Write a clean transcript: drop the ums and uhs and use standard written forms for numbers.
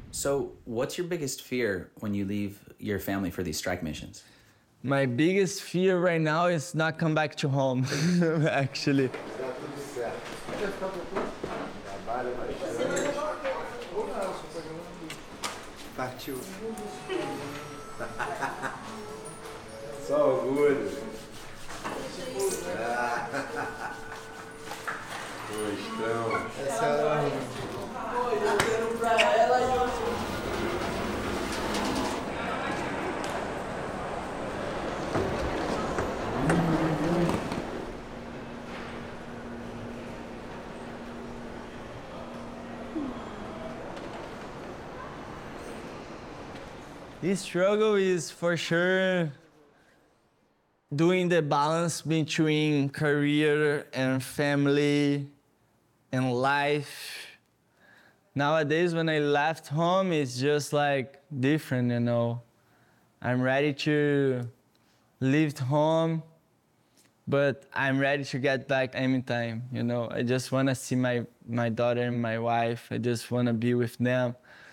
So, what's your biggest fear when you leave your family for these strike missions? My biggest fear right now is not come back to home, actually. Dá tudo certo. Trabalha bastante. Partiu. Só orgulho. Gostão. Essa é This struggle is for sure doing the balance between career and family and life. Nowadays, when I left home, it's just like different, you know. I'm ready to leave home, but I'm ready to get back anytime, you know. I just want to see my daughter and my wife. I just want to be with them.